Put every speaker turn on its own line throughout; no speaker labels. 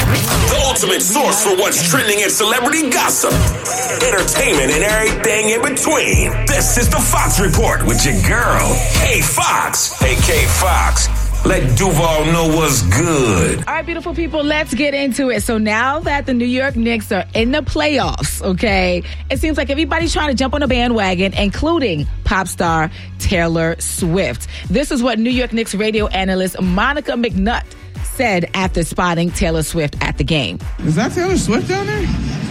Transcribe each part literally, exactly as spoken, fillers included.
The ultimate source for what's trending in celebrity gossip, entertainment, and everything in between. This is the Fox Report with your girl, K Fox. Hey, K Fox. Let Duval know what's good.
All right, beautiful people, let's get into it. So now that the New York Knicks are in the playoffs, okay, it seems like everybody's trying to jump on a bandwagon, including pop star Taylor Swift. This is what New York Knicks radio analyst Monica McNutt said after spotting Taylor Swift at the game.
Is that Taylor Swift down there?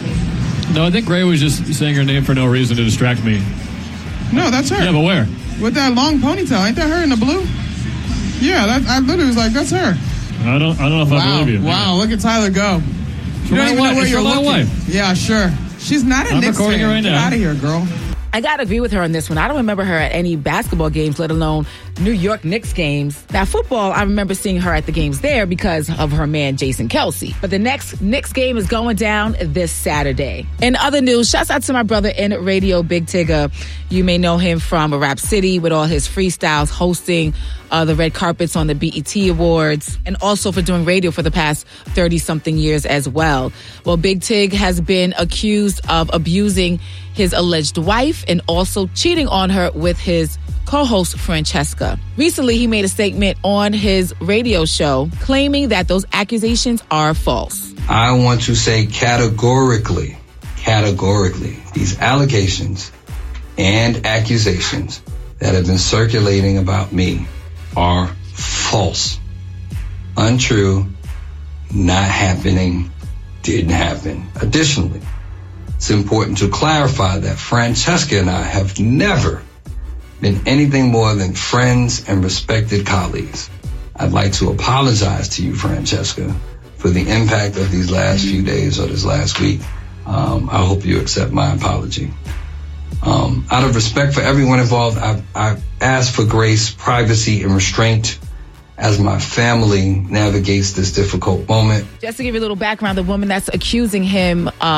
No, I think Ray was just saying her name for no reason to distract me.
No, that's her.
Yeah, but where?
With that long ponytail. Ain't that her in the blue? Yeah, that, I literally was like, that's her.
I don't I don't know if
wow,
I believe you.
Wow, look at Tyler go. You
For
don't even
wife.
know where
it's
you're looking.
Wife.
Yeah, sure. She's not a
I'm
Knicks
recording
fan.
it right
Get
now.
out of here, girl.
I gotta agree with her on this one. I don't remember her at any basketball games, let alone New York Knicks games. Now, football, I remember seeing her at the games there because of her man, Jason Kelce. But the next Knicks game is going down this Saturday. In other news, shouts out to my brother in radio, Big Tigger. You may know him from Rap City with all his freestyles, hosting uh, the red carpets on the B E T Awards, and also for doing radio for the past thirty-something years as well. Well, Big Tig has been accused of abusing his alleged wife and also cheating on her with his co-host Francesca. Recently, he made a statement on his radio show claiming that those accusations are false.
I want to say categorically, categorically, these allegations and accusations that have been circulating about me are false, untrue, not happening, didn't happen. Additionally, it's important to clarify that Francesca and I have never been anything more than friends and respected colleagues. I'd like to apologize to you, Francesca, for the impact of these last few days or this last week. Um, I hope you accept my apology. Um, out of respect for everyone involved, I, I ask for grace, privacy, and restraint as my family navigates this difficult moment.
Just to give you a little background, the woman that's accusing him of